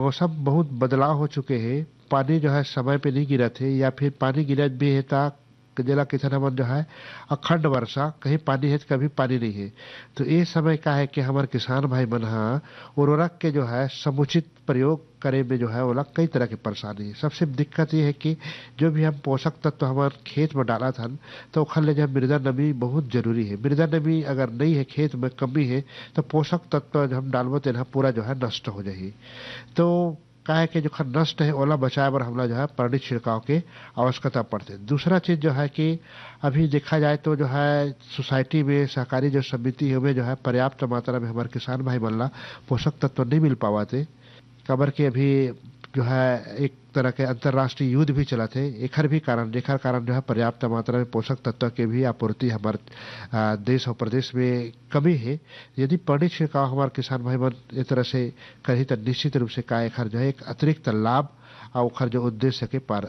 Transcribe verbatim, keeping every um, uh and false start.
मौसम बहुत बदलाव हो चुके हैं, पानी जो है समय पे नहीं गिरत है, या फिर पानी गिरत भी है ता जेला किसान हमन जो है अखंड वर्षा, कहीं पानी है तो कभी पानी नहीं है। तो ये समय का है कि हमारे किसान भाई मन हा उर्वरक के जो है समुचित प्रयोग करे में जो है वो कई तरह की परेशानी है। सबसे दिक्कत ये है कि जो भी हम पोषक तत्व हमारे खेत में डाला था तो ओखर ले जो है मृदा नमी बहुत जरूरी है। मृदा नमी अगर नहीं है, खेत में कमी है, तो पोषक तत्व जो हम डालबो तेना पूरा जो है नष्ट हो जाही। तो का है कि जो खर नष्ट है ओला बचाए बर हमला जो है पानी छिड़काव के आवश्यकता पड़ते। दूसरा चीज जो है कि अभी देखा जाए तो जो है सोसाइटी में सहकारी जो समिति है वे जो है पर्याप्त मात्रा में हमारे किसान भाई मन ला पोषक तत्व नहीं मिल पावाते। खबर के अभी जो है एक तरह के अंतर्राष्ट्रीय युद्ध भी चला थे, एकर भी कारण एकर कारण जो है पर्याप्त मात्रा में पोषक तत्व के भी आपूर्ति हमारे आ, देश और प्रदेश में कमी है। यदि पानी छिड़काव हमारे किसान भाई मन इस तरह से कहीं तो निश्चित रूप से का एकर जो है एक अतिरिक्त लाभ और ओकर जो उद्देश्य के पार